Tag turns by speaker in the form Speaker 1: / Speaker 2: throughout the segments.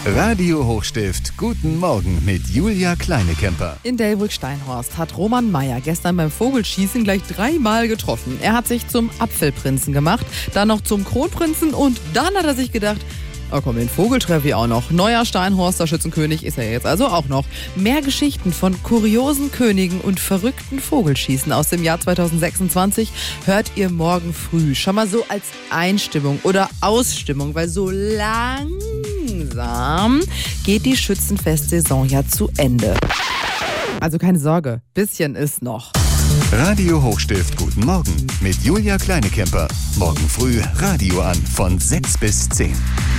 Speaker 1: Radio Hochstift, guten Morgen mit Julia Kleinekemper.
Speaker 2: In Delbrück-Steinhorst hat Roman Meyer gestern beim Vogelschießen gleich 3-mal getroffen. Er hat sich zum Apfelprinzen gemacht, dann noch zum Kronprinzen und dann hat er sich gedacht, oh komm, den Vogel treffe ich auch noch. Neuer Steinhorster Schützenkönig ist er jetzt also auch noch. Mehr Geschichten von kuriosen Königen und verrückten Vogelschießen aus dem Jahr 2026 hört ihr morgen früh. Schon mal so als Einstimmung oder Ausstimmung, weil so langsam geht die Schützenfestsaison ja zu Ende. Also keine Sorge, bisschen ist noch.
Speaker 1: Radio Hochstift, guten Morgen mit Julia Kleinekemper. Morgen früh Radio an von 6 bis 10.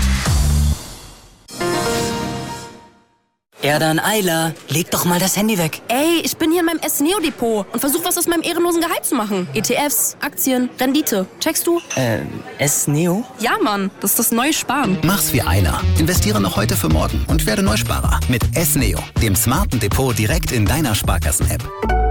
Speaker 3: Erdan Eiler, leg doch mal das Handy weg.
Speaker 4: Ey, ich bin hier in meinem S-Neo-Depot und versuche was aus meinem ehrenlosen Gehalt zu machen. ETFs, Aktien, Rendite. Checkst du?
Speaker 3: S-Neo?
Speaker 4: Ja, Mann, das ist das neue Sparen.
Speaker 5: Mach's wie Eiler. Investiere noch heute für morgen und werde Neusparer. Mit S-Neo, dem smarten Depot direkt in deiner Sparkassen-App.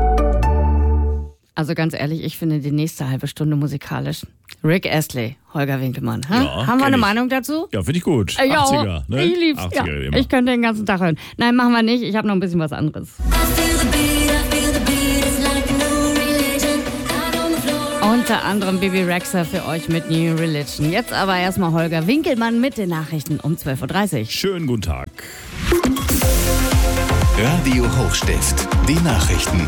Speaker 6: Also ganz ehrlich, ich finde die nächste halbe Stunde musikalisch. Rick Astley, Holger Winkelmann.
Speaker 7: Ja,
Speaker 6: haben wir eine Meinung dazu?
Speaker 7: Ja, finde ich gut.
Speaker 6: Ja,
Speaker 7: 80er, ne?
Speaker 6: Ich lieb's.
Speaker 7: 80er
Speaker 6: Ja.
Speaker 7: immer.
Speaker 6: Ich könnte den ganzen Tag hören. Nein, machen wir nicht. Ich habe noch ein bisschen was anderes. Unter anderem Bibi Rexha für euch mit New Religion. Jetzt aber erstmal Holger Winkelmann mit den Nachrichten um 12.30 Uhr.
Speaker 7: Schönen guten Tag.
Speaker 1: Radio Hochstift, die Nachrichten.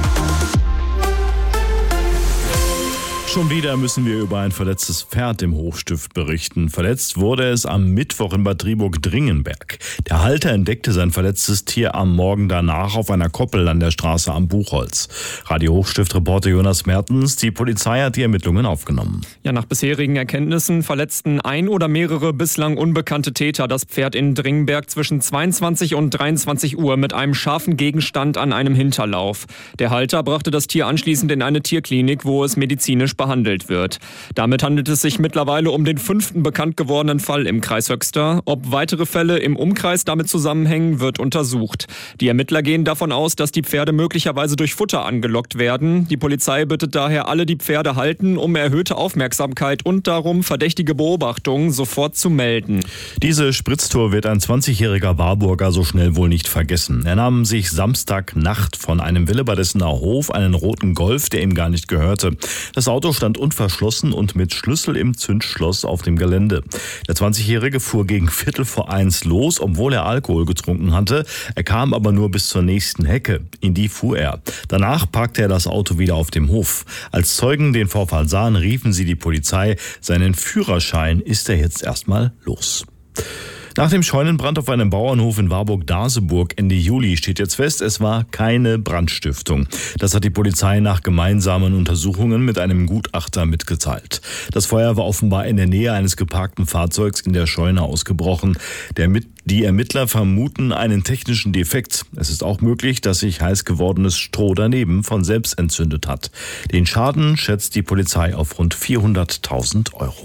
Speaker 7: Schon wieder müssen wir über ein verletztes Pferd im Hochstift berichten. Verletzt wurde es am Mittwoch in Bad Driburg-Dringenberg. Der Halter entdeckte sein verletztes Tier am Morgen danach auf einer Koppel an der Straße am Buchholz. Radio Hochstift-Reporter Jonas Mertens, die Polizei hat die Ermittlungen aufgenommen.
Speaker 8: Ja, nach bisherigen Erkenntnissen verletzten ein oder mehrere bislang unbekannte Täter das Pferd in Dringenberg zwischen 22 und 23 Uhr mit einem scharfen Gegenstand an einem Hinterlauf. Der Halter brachte das Tier anschließend in eine Tierklinik, wo es medizinisch behandelt wird. Damit handelt es sich mittlerweile um den 5. bekannt gewordenen Fall im Kreis Höxter. Ob weitere Fälle im Umkreis damit zusammenhängen, wird untersucht. Die Ermittler gehen davon aus, dass die Pferde möglicherweise durch Futter angelockt werden. Die Polizei bittet daher alle, die Pferde halten, um erhöhte Aufmerksamkeit und darum, verdächtige Beobachtungen sofort zu melden.
Speaker 7: Diese Spritztour wird ein 20-jähriger Warburger so schnell wohl nicht vergessen. Er nahm sich Samstagnacht von einem Willebadessener Hof einen roten Golf, der ihm gar nicht gehörte. Das Auto stand unverschlossen und mit Schlüssel im Zündschloss auf dem Gelände. Der 20-Jährige fuhr gegen 1:45 los, obwohl er Alkohol getrunken hatte. Er kam aber nur bis zur nächsten Hecke. In die fuhr er. Danach parkte er das Auto wieder auf dem Hof. Als Zeugen den Vorfall sahen, riefen sie die Polizei. Seinen Führerschein ist er jetzt erstmal los. Nach dem Scheunenbrand auf einem Bauernhof in Warburg-Daseburg Ende Juli steht jetzt fest, es war keine Brandstiftung. Das hat die Polizei nach gemeinsamen Untersuchungen mit einem Gutachter mitgeteilt. Das Feuer war offenbar in der Nähe eines geparkten Fahrzeugs in der Scheune ausgebrochen. Die Ermittler vermuten einen technischen Defekt. Es ist auch möglich, dass sich heiß gewordenes Stroh daneben von selbst entzündet hat. Den Schaden schätzt die Polizei auf rund 400.000 Euro.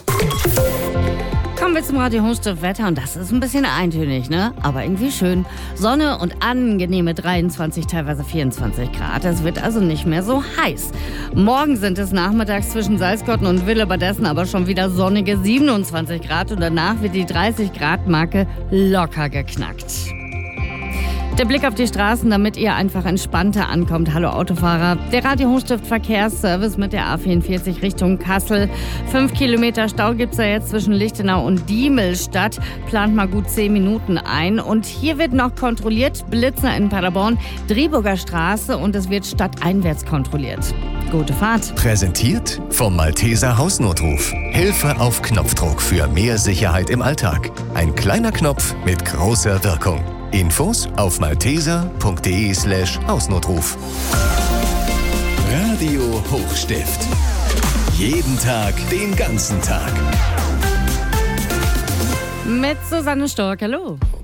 Speaker 6: Kommen wir zum Radio Hochstift Wetter und das ist ein bisschen eintönig, ne? Aber irgendwie schön. Sonne und angenehme 23, teilweise 24 Grad. Es wird also nicht mehr so heiß. Morgen sind es nachmittags zwischen Salzgotten und Willebadessen aber schon wieder sonnige 27 Grad und danach wird die 30 Grad Marke locker geknackt. Der Blick auf die Straßen, damit ihr einfach entspannter ankommt. Hallo Autofahrer. Der Radio Hochstift Verkehrsservice mit der A44 Richtung Kassel. 5 Kilometer Stau gibt's da jetzt zwischen Lichtenau und Diemelstadt. Plant mal gut 10 Minuten ein. Und hier wird noch kontrolliert. Blitzer in Paderborn, Driburger Straße und es wird stadteinwärts kontrolliert. Gute Fahrt.
Speaker 1: Präsentiert vom Malteser Hausnotruf. Hilfe auf Knopfdruck für mehr Sicherheit im Alltag. Ein kleiner Knopf mit großer Wirkung. Infos auf malteser.de/Hausnotruf. Radio Hochstift. Jeden Tag, den ganzen Tag.
Speaker 6: Mit Susanne Stork, hallo.